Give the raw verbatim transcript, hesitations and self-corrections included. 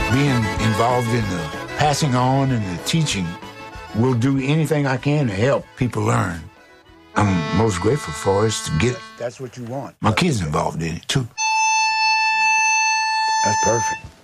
being involved in the passing on and the teaching, will do anything I can to help people learn. I'm most grateful for is to get. That's what you want. My kids involved in it too. That's perfect.